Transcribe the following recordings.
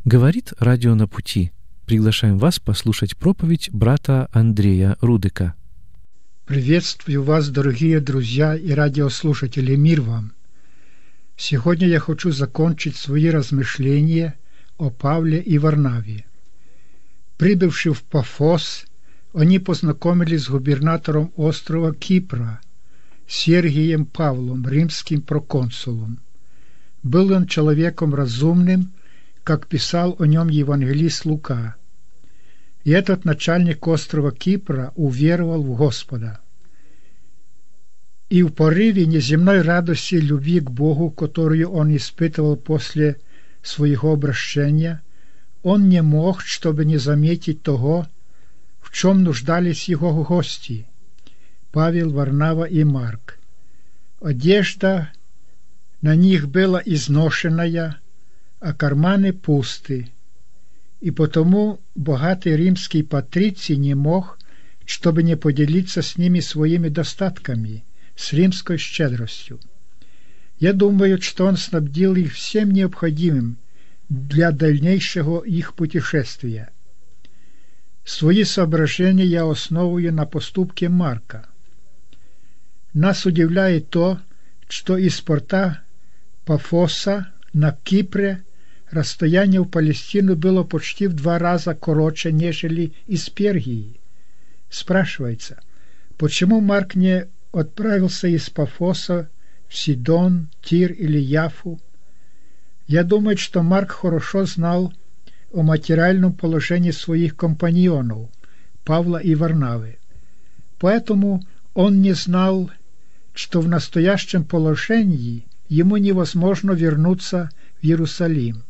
Говорит радио «На пути». Приглашаем вас послушать проповедь брата Андрея Рудыка. Приветствую вас, дорогие друзья и радиослушатели, мир вам! Сегодня я хочу закончить свои размышления о Павле и Варнаве. Прибывши в Пафос, они познакомились с губернатором острова Кипра, Сергием Павлом, римским проконсулом. Был он человеком разумным, как писал о нем евангелист Лука. И этот начальник острова Кипра уверовал в Господа. И в порыве неземной радости и любви к Богу, которую он испытывал после своего обращения, он не мог, чтобы не заметить того, в чем нуждались его гости – Павел, Варнава и Марк. Одежда на них была изношенная, а карманы пусты, и потому богатый римский патриций не мог, чтобы не поделиться с ними своими достатками, с римской щедростью. Я думаю, что он снабдил их всем необходимым для дальнейшего их путешествия. Свои соображения я основываю на поступке Марка. Нас удивляет то, что из порта Пафоса на Кипре расстояние в Палестину было почти в 2 раза короче, нежели из Пергии. Спрашивается, почему Марк не отправился из Пафоса в Сидон, Тир или Яффу? Я думаю, что Марк хорошо знал о материальном положении своих компаньонов, Павла и Варнавы. Поэтому он не знал, что в настоящем положении ему невозможно вернуться в Иерусалим,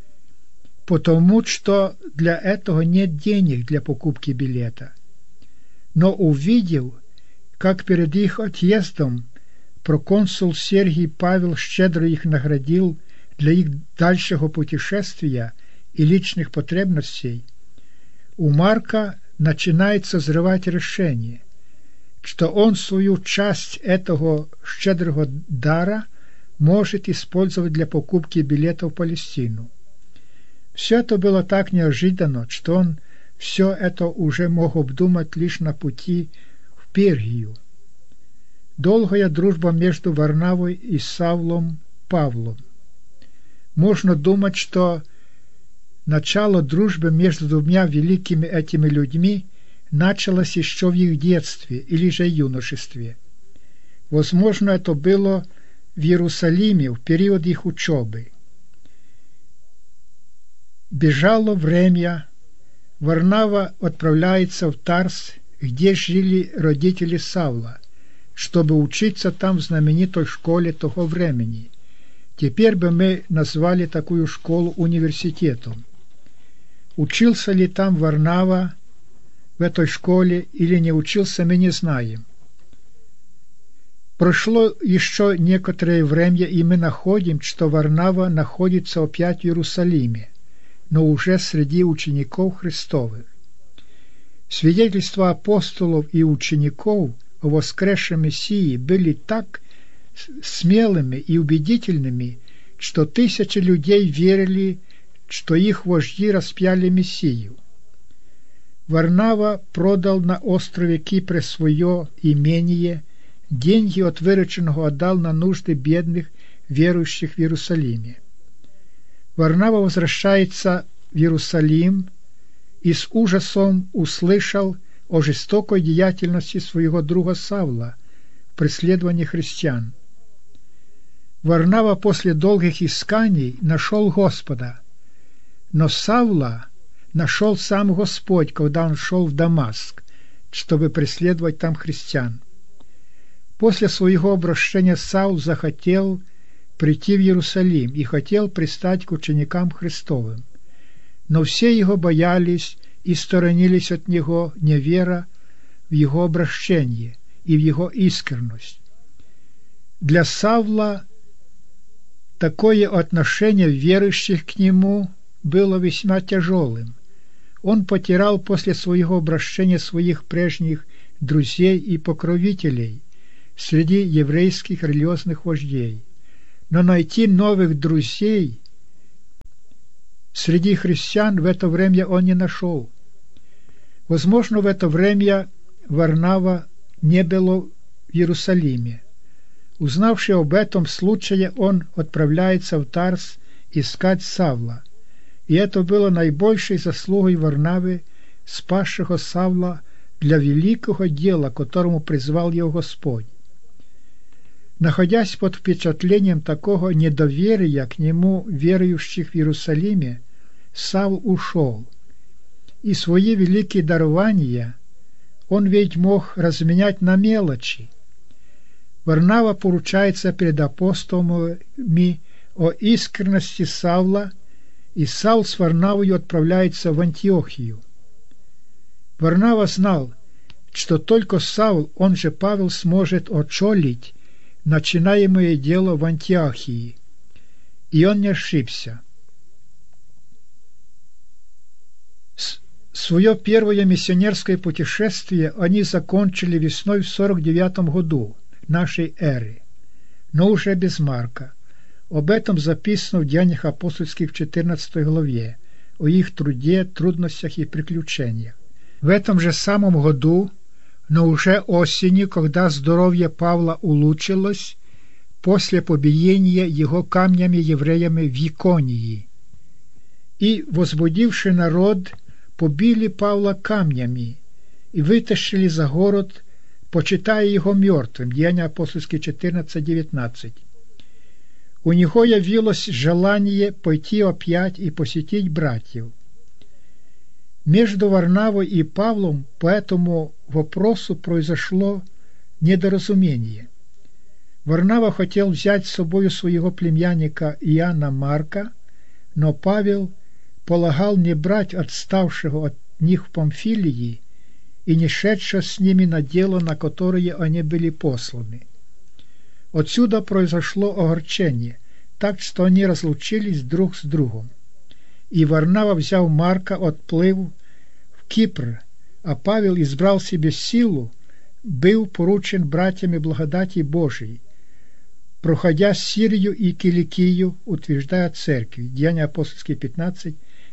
потому что для этого нет денег для покупки билета. Но увидев, как перед их отъездом проконсул Сергий Павел щедро их наградил для их дальшего путешествия и личных потребностей, у Марка начинает созревать решение, что он свою часть этого щедрого дара может использовать для покупки билета в Палестину. Все это было так неожиданно, что он все это уже мог обдумать лишь на пути в Пергию. Долгая дружба между Варнавой и Савлом Павлом. Можно думать, что начало дружбы между двумя великими этими людьми началось еще в их детстве или же юношестве. Возможно, это было в Иерусалиме в период их учебы. Бежало время, Варнава отправляется в Тарс, где жили родители Савла, чтобы учиться там в знаменитой школе того времени. Теперь бы мы назвали такую школу университетом. Учился ли там Варнава в этой школе или не учился, мы не знаем. Прошло еще некоторое время, и мы находим, что Варнава находится опять в Иерусалиме, но уже среди учеников Христовых. Свидетельства апостолов и учеников о воскресшем Мессии были так смелыми и убедительными, что тысячи людей верили, что их вожди распяли Мессию. Варнава продал на острове Кипре свое имение, деньги от вырученного отдал на нужды бедных верующих в Иерусалиме. Варнава возвращается в Иерусалим и с ужасом услышал о жестокой деятельности своего друга Савла в преследовании христиан. Варнава после долгих исканий нашел Господа, но Савла нашел сам Господь, когда он шел в Дамаск, чтобы преследовать там христиан. После своего обращения Савл захотел прийти в Иерусалим и хотел пристать к ученикам Христовым, но все его боялись и сторонились от него, не веря в его обращение и в его искренность. Для Савла такое отношение верующих к нему было весьма тяжелым. Он потерял после своего обращения своих прежних друзей и покровителей среди еврейских религиозных вождей. Но найти новых друзей среди христиан в это время он не нашел. Возможно, в это время Варнава не было в Иерусалиме. Узнавший об этом случае, он отправляется в Тарс искать Савла. И это было наибольшей заслугой Варнавы, спасшего Савла для великого дела, которому призвал его Господь. Находясь под впечатлением такого недоверия к нему верующих в Иерусалиме, Савл ушел. И свои великие дарования он ведь мог разменять на мелочи. Варнава поручается перед апостолами о искренности Савла, и Савл с Варнавою отправляется в Антиохию. Варнава знал, что только Савл, он же Павел, сможет очолить начинаемое дело в Антиохии, и он не ошибся. Свое первое миссионерское путешествие они закончили весной в 49 году нашей эры, но уже без Марка. Об этом записано в Деяниях апостольских в 14 главе, о их труде, трудностях и приключениях. В этом же самом году, но уже осенью, когда здоровье Павла улучшилось после побиения его камнями евреями в Иконии, и, возбудивший народ, побили Павла камнями и вытащили за город, почитая его мертвым. Деяния апостольские 14-19. У него явилось желание пойти опять и посетить братьев. Между Варнавой и Павлом по этому вопросу произошло недоразумение. Варнава хотел взять с собой своего племянника Иоанна Марка, но Павел полагал не брать отставшего от них в Памфилии и не шедшего с ними на дело, на которое они были посланы. Отсюда произошло огорчение, так что они разлучились друг с другом. И Варнава, взяв Марка, отплыл в Кипр, а Павел избрал себе силу, был поручен братьями благодати Божией, проходя Сирию и Киликию, утверждая церкви. Деяния апостольские 15,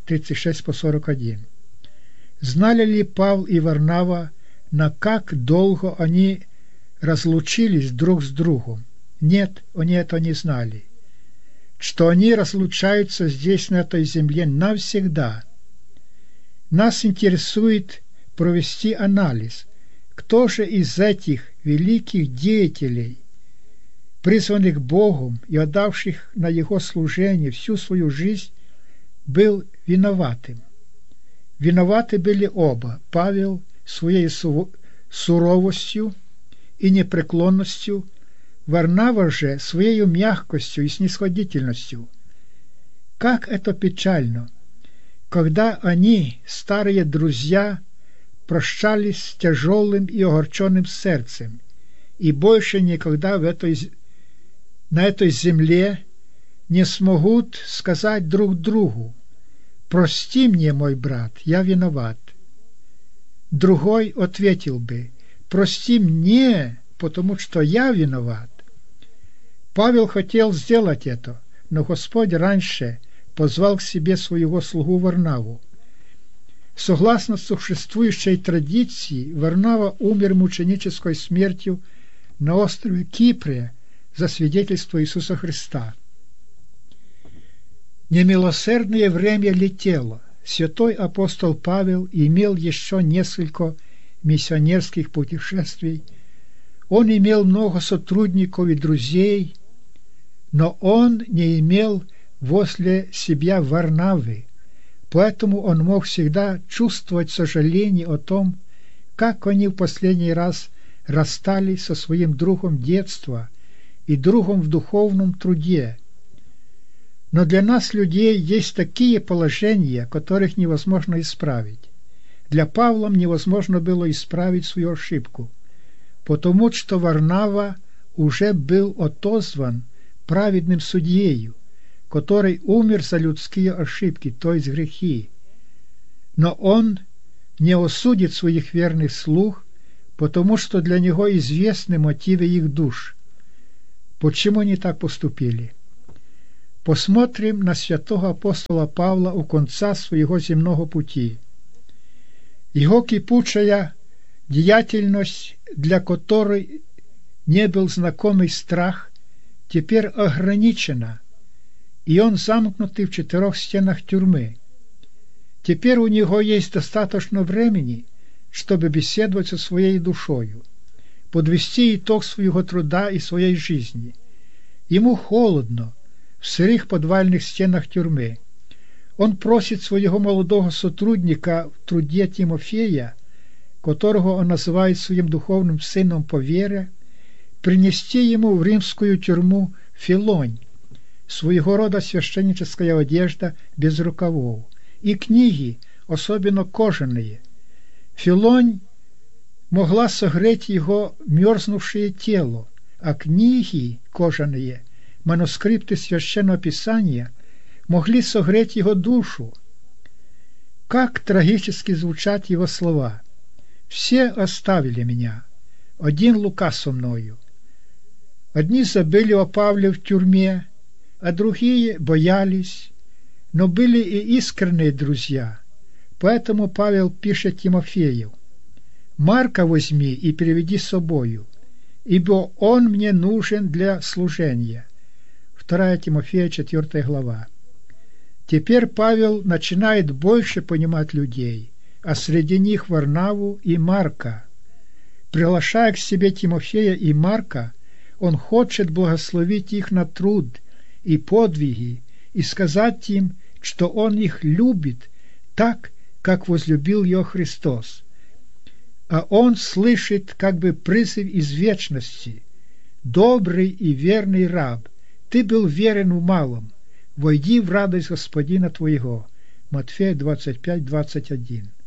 36-41. Знали ли Павел и Варнава, на как долго они разлучились друг с другом? Нет, они это не знали. Что они разлучаются здесь, на этой земле, навсегда. Нас интересует провести анализ, кто же из этих великих деятелей, призванных Богом и отдавших на Его служение всю свою жизнь, был виноватым. Виноваты были оба: Павел своей суровостью и непреклонностью, Варнава же своей мягкостью и снисходительностью. Как это печально, когда они, старые друзья, прощались с тяжелым и огорченным сердцем и больше никогда на этой земле не смогут сказать друг другу: «Прости мне, мой брат, я виноват». Другой ответил бы: «Прости мне, потому что я виноват». Павел хотел сделать это, но Господь раньше позвал к себе своего слугу Варнаву. Согласно существующей традиции, Варнава умер мученической смертью на острове Кипре за свидетельство Иисуса Христа. Немилосердное время летело. Святой апостол Павел имел еще несколько миссионерских путешествий. Он имел много сотрудников и друзей, но он не имел возле себя Варнавы, поэтому он мог всегда чувствовать сожаление о том, как они в последний раз расстались со своим другом детства и другом в духовном труде. Но для нас, людей, есть такие положения, которых невозможно исправить. Для Павла невозможно было исправить свою ошибку, потому что Варнава уже был отозван праведным судьею, который умер за людские ошибки, то есть грехи. Но он не осудит своих верных слуг, потому что для него известны мотивы их душ. Почему они так поступили? Посмотрим на святого апостола Павла у конца своего земного пути. Его кипучая деятельность, для которой не был знакомый страх, теперь ограничена, и он замкнутый в 4 стенах тюрьмы. Теперь у него есть достаточно времени, чтобы беседовать со своей душою, подвести итог своего труда и своей жизни. Ему холодно в сырых подвальных стенах тюрьмы. Он просит своего молодого сотрудника в труде Тимофея, которого он называет своим духовным сыном по вере, принести ему в римскую тюрьму филонь, своего рода священническая одежда без рукавов, и книги, особенно кожаные. Филонь могла согреть его мерзнувшее тело, а книги кожаные, манускрипты Священного Писания, могли согреть его душу. Как трагически звучат его слова: «Все оставили меня, один Лука со мною». Одни забыли о Павле в тюрьме, а другие боялись, но были и искренние друзья. Поэтому Павел пишет Тимофею: «Марка возьми и приведи с собою, ибо он мне нужен для служения». 2 Тимофея, 4 глава. Теперь Павел начинает больше понимать людей, а среди них Варнаву и Марка. Приглашая к себе Тимофея и Марка, он хочет благословить их на труд и подвиги и сказать им, что он их любит так, как возлюбил его Христос. А он слышит как бы призыв из вечности: «Добрый и верный раб, ты был верен в малом, войди в радость Господина твоего». Матфея 25:21.